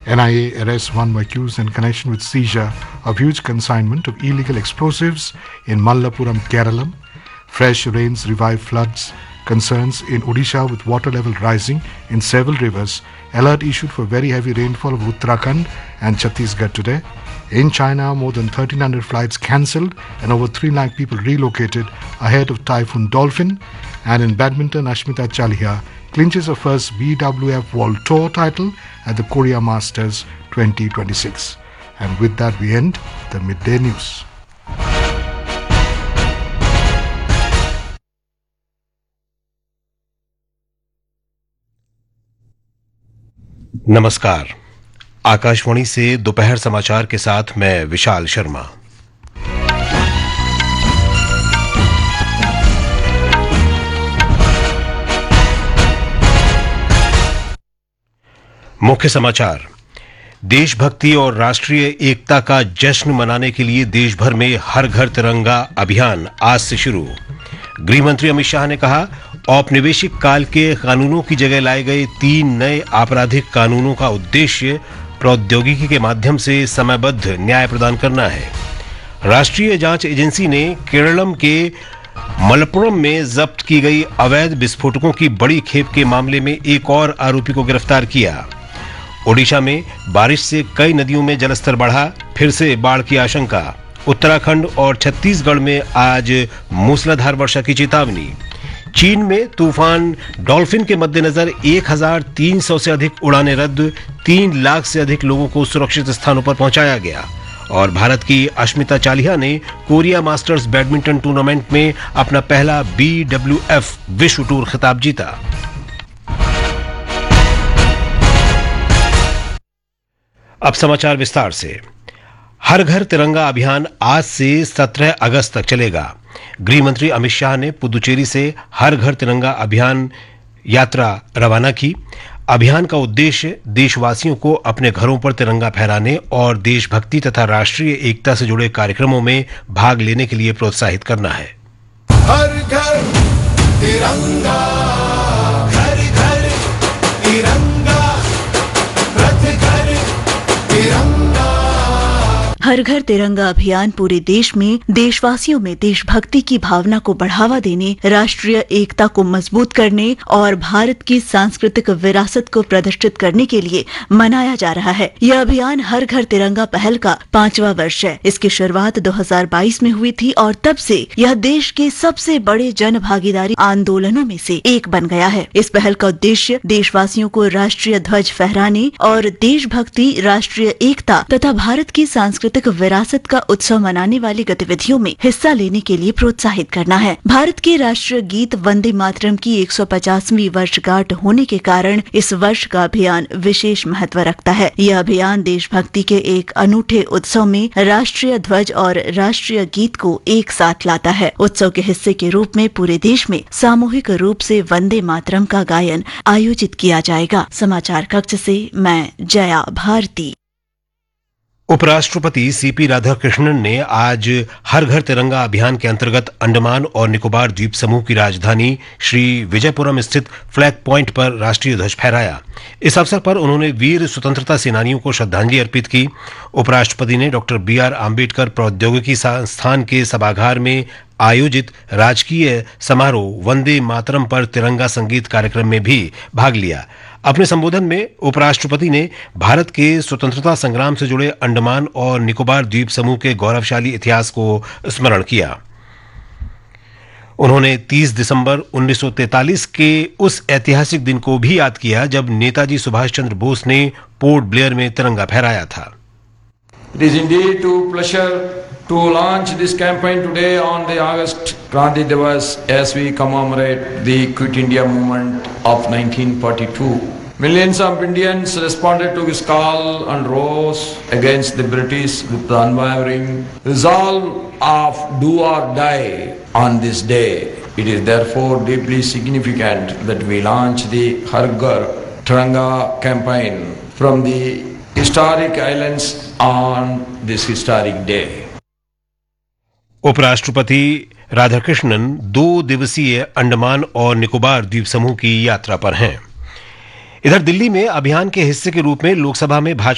NIA arrests one accused in connection with seizure of huge consignment of illegal explosives in Mallapuram, Kerala. Fresh rains revive floods. Concerns in Odisha with water level rising in several rivers. Alert issued for very heavy rainfall of Uttarakhand and Chhattisgarh today. In China, more than 1,300 flights cancelled and over 3 lakh people relocated ahead of Typhoon Dolphin. And in badminton, Ashmita Chaliha clinches her first BWF World Tour title at the Korea Masters 2026. And with that, we end the midday news. नमस्कार। आकाशवाणी से दोपहर समाचार के साथ मैं विशाल शर्मा। मुख्य समाचार। देशभक्ति और राष्ट्रीय एकता का जश्न मनाने के लिए देश भर में हर घर तिरंगा अभियान आज से शुरू। गृह मंत्री अमित शाह ने कहा, औपनिवेशिक काल के कानूनों की जगह लाए गए 3 नए आपराधिक कानूनों का उद्देश्य प्रौद्योगिकी के माध्यम से समयबद्ध न्याय प्रदान करना है। राष्ट्रीय जांच एजेंसी ने केरलम के मलप्पुरम में जब्त की गई अवैध विस्फोटकों की बड़ी खेप के मामले में एक और आरोपी को गिरफ्तार किया। ओडिशा में बारिश से कई नदियों में जलस्तर बढ़ा, फिर से बाढ़ की आशंका। उत्तराखंड और छत्तीसगढ़ में आज मूसलाधार वर्षा की चेतावनी। चीन में तूफान डॉल्फिन के मद्देनजर 1,300 से अधिक उड़ानें रद्द, 3 लाख से अधिक लोगों को सुरक्षित स्थानों पर पहुंचाया गया। और भारत की अश्मिता चालिहा ने कोरिया मास्टर्स बैडमिंटन टूर्नामेंट में अपना पहला BWF विश्व टूर खिताब जीता। अब समाचार विस्तार से। हर घर तिरंगा अभियान आज से 17 अगस्त तक चलेगा। गृह मंत्री अमित शाह ने पुदुचेरी से हर घर तिरंगा अभियान यात्रा रवाना की। अभियान का उद्देश्य देशवासियों को अपने घरों पर तिरंगा फहराने और देशभक्ति तथा राष्ट्रीय एकता से जुड़े कार्यक्रमों में भाग लेने के लिए प्रोत्साहित करना है। हर घर तिरंगा, घर घर तिरंगा, रथ घर तिरंगा। हर घर तिरंगा अभियान पूरे देश में देशवासियों में देशभक्ति की भावना को बढ़ावा देने, राष्ट्रीय एकता को मजबूत करने और भारत की सांस्कृतिक विरासत को प्रदर्शित करने के लिए मनाया जा रहा है। यह अभियान हर घर तिरंगा पहल का 5वां वर्ष है। इसकी शुरुआत 2022 में हुई थी और तब से यह देश के सबसे बड़े जन भागीदारी आंदोलनों में से एक बन गया है। इस पहल का उद्देश्य देशवासियों को राष्ट्रीय ध्वज फहराने और देशभक्ति, राष्ट्रीय एकता तथा भारत की सांस्कृतिक विरासत का उत्सव मनाने वाली गतिविधियों में हिस्सा लेने के लिए प्रोत्साहित करना है। भारत के राष्ट्रीय गीत वंदे मातरम की 150वीं वर्षगांठ होने के कारण इस वर्ष का अभियान विशेष महत्व रखता है। यह अभियान देशभक्ति के एक अनूठे उत्सव में राष्ट्रीय ध्वज और राष्ट्रीय गीत को एक साथ लाता है। उत्सव के हिस्से के रूप में पूरे देश में सामूहिक रूप से वंदे मातरम का गायन आयोजित किया जाएगा। समाचार कक्ष से मैं जया भारती। उपराष्ट्रपति CP राधाकृष्णन ने आज हर घर तिरंगा अभियान के अंतर्गत अंडमान और निकोबार द्वीप समूह की राजधानी श्री विजयपुरम स्थित फ्लैग पॉइंट पर राष्ट्रीय ध्वज फहराया। इस अवसर पर उन्होंने वीर स्वतंत्रता सेनानियों को श्रद्धांजलि अर्पित की। उपराष्ट्रपति ने डॉक्टर BR आम्बेडकर प्रौद्योगिकी संस्थान के सभागार में आयोजित राजकीय समारोह वंदे मातरम पर तिरंगा संगीत कार्यक्रम में भी भाग लिया। अपने संबोधन में उपराष्ट्रपति ने भारत के स्वतंत्रता संग्राम से जुड़े अंडमान और निकोबार द्वीप समूह के गौरवशाली इतिहास को स्मरण किया। उन्होंने 30 दिसंबर 1943 के उस ऐतिहासिक दिन को भी याद किया जब नेताजी सुभाष चंद्र बोस ने पोर्ट ब्लेयर में तिरंगा फहराया था। It is indeed a pleasure to launch this campaign today on the August Kranti Divas as we commemorate the Quit India movement of 1942. Millions of Indians responded to this call and rose against the British with the unwavering resolve of do or die on this day. It is therefore deeply significant that we launch the Har Ghar Tiranga campaign from the historic islands on this historic day. उपराष्ट्रपति राधाकृष्णन 2 दिवसीय अंडमान और निकोबार द्वीप समूह की यात्रा पर हैं। इधर दिल्ली में अभियान के हिस्से के रूप में लोकसभा में भाजपा